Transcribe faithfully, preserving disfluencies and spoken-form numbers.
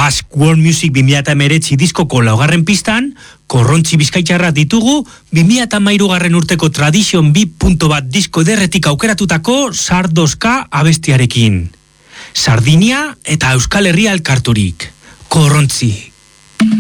Basque World Music bi mila hemeretzi diskoko laugarren pistan, korrontzi bizkaitarra ditugu bi mila hamairugarren urteko Tradition bi puntu bat disko ederretik aukeratutako Sardoska abestiarekin. Sardinia eta Euskal Herria elkarturik. Korrontzi.